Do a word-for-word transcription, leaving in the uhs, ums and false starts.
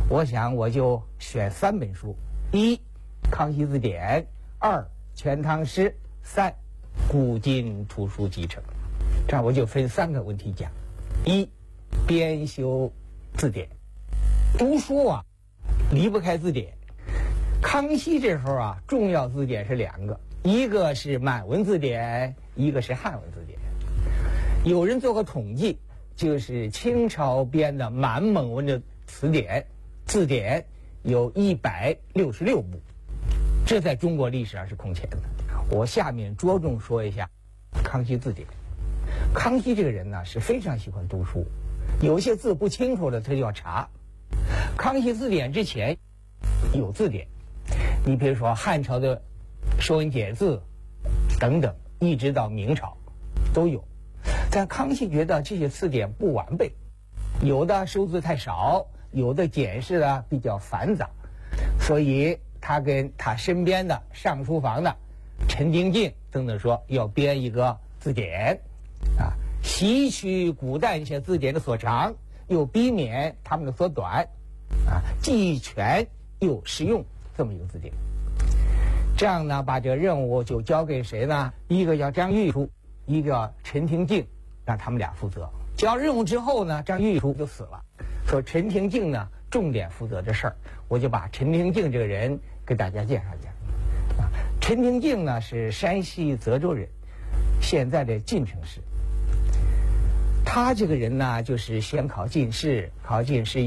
我想我就选三本书：一《康熙字典》，二《全唐诗》，三《古今图书集成》。这样我就分三个问题讲：一、编修字典。读书啊，离不开字典。康熙这时候啊，重要字典是两个，一个是满文字典，一个是汉文字典。有人做过统计，就是清朝编的满蒙文的词典字典有一百六十六部，这在中国历史上是空前的。我下面着重说一下康熙字典。康熙这个人呢是非常喜欢读书，有些字不清楚的他就要查。康熙字典之前有字典，你比如说汉朝的《说文解字》等等，一直到明朝都有。但康熙觉得这些字典不完备，有的收字太少，有的检视的比较繁杂，所以他跟他身边的上书房的陈丁敬等等说要编一个字典，啊，吸取古代一些字典的所长，又避免他们的所短，啊，既全又实用，这么一个字典。这样呢，把这个任务就交给谁呢？一个叫张玉书，一个叫陈廷敬，让他们俩负责。交任务之后呢，张玉书就死了，说陈廷敬呢重点负责这事儿，我就把陈廷敬这个人给大家介绍一下。啊，陈廷敬呢是山西泽州人，现在的晋城市。他这个人呢，就是先考进士，考进士